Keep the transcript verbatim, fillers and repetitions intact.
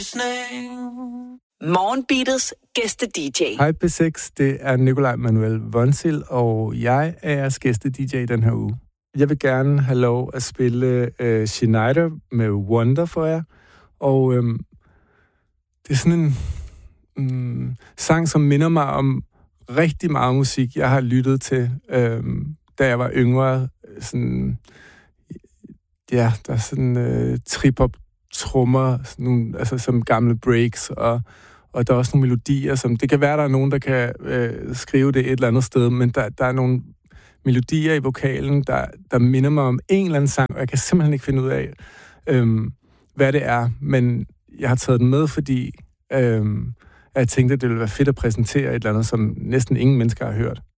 Morgenbeatets gæste-D J. Hej P seks, det er Nikolaj Manuel Vonsil, og jeg er jeres gæste-D J den her uge. Jeg vil gerne have lov at spille uh, Schneider med Wonder for jer, og um, det er sådan en um, sang, som minder mig om rigtig meget musik, jeg har lyttet til, um, da jeg var yngre. Sådan, ja, der er sådan uh, trip-hop trommer, sådan nogle, altså som gamle breaks, og, og der er også nogle melodier, som, det kan være, der er nogen, der kan øh, skrive det et eller andet sted, men der, der er nogle melodier i vokalen, der, der minder mig om en eller anden sang, og jeg kan simpelthen ikke finde ud af, øhm, hvad det er, men jeg har taget den med, fordi øhm, jeg tænkte, at det ville være fedt at præsentere et eller andet, som næsten ingen mennesker har hørt.